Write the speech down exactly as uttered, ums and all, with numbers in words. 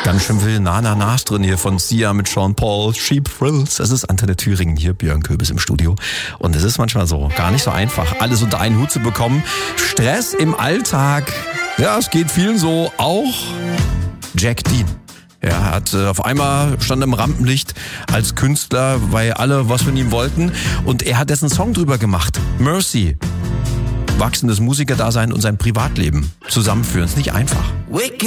Ganz schön viel Na-Na-Nas drin hier von Sia mit Sean Paul, Sheep Thrills. Es ist Antenne Thüringen hier, Björn Köbis im Studio. Und es ist manchmal so, gar nicht so einfach, alles unter einen Hut zu bekommen. Stress im Alltag, ja, es geht vielen so, auch Jack Dean. Er hat äh, auf einmal stand im Rampenlicht als Künstler, weil alle was von ihm wollten. Und er hat dessen Song drüber gemacht, Mercy. Wachsendes Musikerdasein und sein Privatleben zusammenführen, ist nicht einfach.